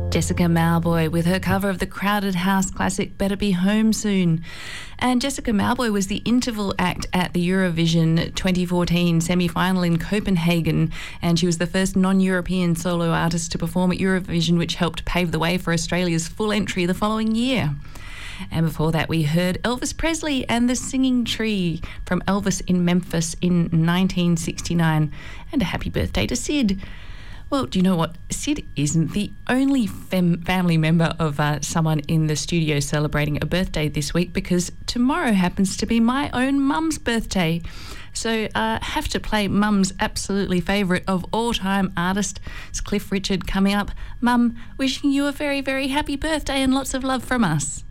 Jessica Mauboy with her cover of the Crowded House classic Better Be Home Soon. And Jessica Mauboy was the interval act at the Eurovision 2014 semi-final in Copenhagen, and she was the first non-European solo artist to perform at Eurovision, which helped pave the way for Australia's full entry the following year. And before that, we heard Elvis Presley and the Singing Tree from Elvis in Memphis in 1969. And a happy birthday to Sid. Well, do you know what? Sid isn't the only family member of someone in the studio celebrating a birthday this week, because tomorrow happens to be my own mum's birthday. So have to play Mum's absolutely favourite of all-time artist. It's Cliff Richard coming up. Mum, wishing you a very, very happy birthday and lots of love from us.